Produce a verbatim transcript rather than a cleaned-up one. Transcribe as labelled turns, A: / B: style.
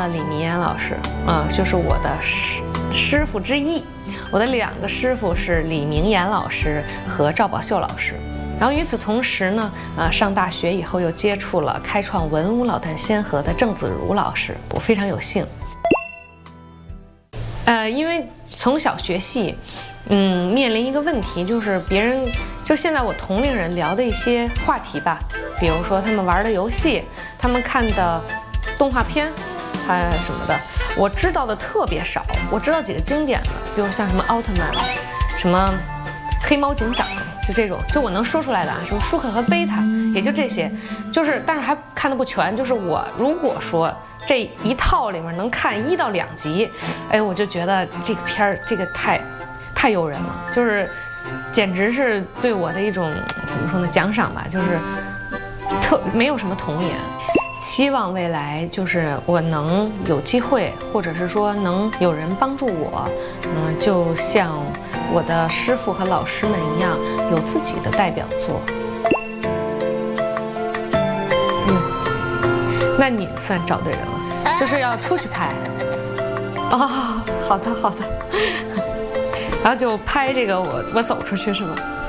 A: 了李明岩老师，啊、呃，就是我的师师傅之一。我的两个师傅是李明岩老师和赵宝秀老师。然后与此同时呢，呃，上大学以后又接触了开创文武老旦先河的郑子如老师，我非常有幸。呃，因为从小学戏，嗯，面临一个问题，就是别人就现在我同龄人聊的一些话题吧，比如说他们玩的游戏，他们看的动画片，还什么的，我知道的特别少。我知道几个经典的，比如像什么奥特曼，什么黑猫警长，就这种，就我能说出来的啊，什么舒克和贝塔，也就这些，就是但是还看得不全。就是我如果说这一套里面能看一到两集，哎，我就觉得这个片儿这个太太诱人了，就是简直是对我的一种怎么说呢奖赏吧，就是特没有什么童年。希望未来就是我能有机会，或者是说能有人帮助我，嗯，就像我的师傅和老师们一样，有自己的代表作。嗯，那你算找对人了，就是要出去拍。哦，好的好的，然后就拍这个我我走出去是吗？